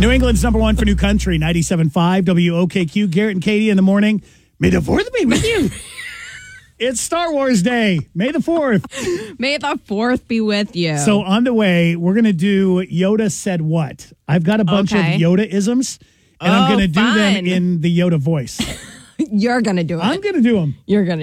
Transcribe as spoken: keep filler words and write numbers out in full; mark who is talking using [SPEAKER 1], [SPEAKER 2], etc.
[SPEAKER 1] New England's number one for new country, ninety-seven point five W O K Q. Garrett and Katie in the morning. May the fourth be with you. It's Star Wars Day. May the fourth.
[SPEAKER 2] May the fourth be with you.
[SPEAKER 1] So on the way, we're going to do Yoda said what. I've got a bunch
[SPEAKER 2] Okay.
[SPEAKER 1] of Yoda-isms, and
[SPEAKER 2] Oh,
[SPEAKER 1] I'm going to do them
[SPEAKER 2] fun.
[SPEAKER 1] in the Yoda voice.
[SPEAKER 2] You're going to do it.
[SPEAKER 1] I'm going to do them.
[SPEAKER 2] You're going to